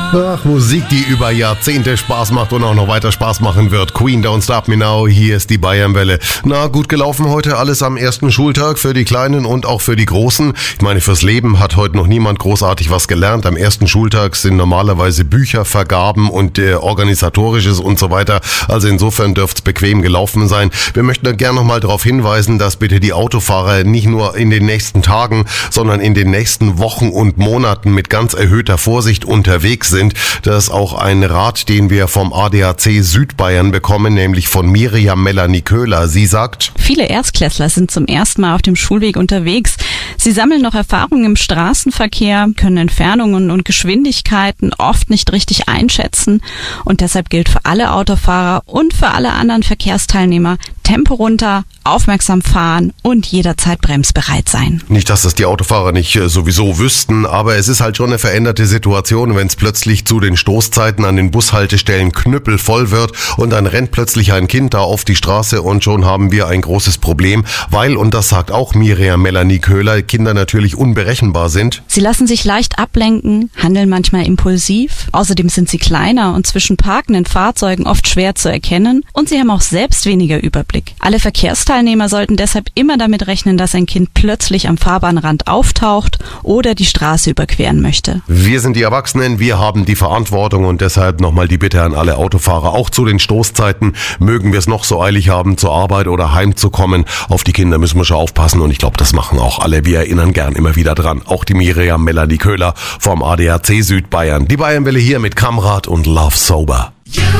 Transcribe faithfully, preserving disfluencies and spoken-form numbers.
Ach, Musik, die über Jahrzehnte Spaß macht und auch noch weiter Spaß machen wird. Queen, Don't Stop Me Now, hier ist die Bayernwelle. Na, gut gelaufen heute alles am ersten Schultag für die Kleinen und auch für die Großen. Ich meine, fürs Leben hat heute noch niemand großartig was gelernt. Am ersten Schultag sind normalerweise Büchervergaben und äh, Organisatorisches und so weiter. Also insofern dürft's bequem gelaufen sein. Wir möchten gerne nochmal darauf hinweisen, dass bitte die Autofahrer nicht nur in den nächsten Tagen, sondern in den nächsten Wochen und Monaten mit ganz erhöhter Vorsicht unterwegs sind. Das ist auch ein Rat, den wir vom A D A C Südbayern bekommen, nämlich von Miriam Melanie Köhler. Sie sagt: Viele Erstklässler sind zum ersten Mal auf dem Schulweg unterwegs. Sie sammeln noch Erfahrungen im Straßenverkehr, können Entfernungen und Geschwindigkeiten oft nicht richtig einschätzen. Und deshalb gilt für alle Autofahrer und für alle anderen Verkehrsteilnehmer: Tempo runter, aufmerksam fahren und jederzeit bremsbereit sein. Nicht, dass das die Autofahrer nicht äh, sowieso wüssten, aber es ist halt schon eine veränderte Situation, wenn es plötzlich zu den Stoßzeiten an den Bushaltestellen knüppelvoll wird und dann rennt plötzlich ein Kind da auf die Straße und schon haben wir ein großes Problem, weil, und das sagt auch Miriam Melanie Köhler, Kinder natürlich unberechenbar sind. Sie lassen sich leicht ablenken, handeln manchmal impulsiv, außerdem sind sie kleiner und zwischen parkenden Fahrzeugen oft schwer zu erkennen und sie haben auch selbst weniger Überblick. Alle Verkehrsteilnehmer sollten deshalb immer damit rechnen, dass ein Kind plötzlich am Fahrbahnrand auftaucht oder die Straße überqueren möchte. Wir sind die Erwachsenen, wir haben die Verantwortung und deshalb nochmal die Bitte an alle Autofahrer, auch zu den Stoßzeiten, mögen wir es noch so eilig haben, zur Arbeit oder heimzukommen. Auf die Kinder müssen wir schon aufpassen und ich glaube, das machen auch alle. Wir erinnern gern immer wieder dran. Auch die Miriam Melanie Köhler vom A D A C Südbayern. Die Bayernwelle hier mit Kamrat und Love Sober.